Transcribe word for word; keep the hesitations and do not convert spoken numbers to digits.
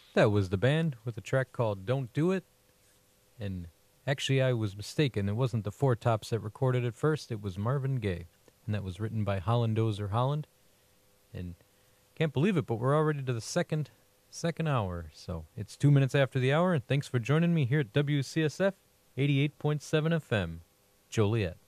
That was the band with a track called Don't Do It. And actually, I was mistaken. It wasn't the Four Tops that recorded it first. It was Marvin Gaye. And that was written by Holland Dozer Holland. And can't believe it, but we're already to the second second hour. So it's two minutes after the hour. And thanks for joining me here at W C S F eighty-eight point seven F M, Joliet.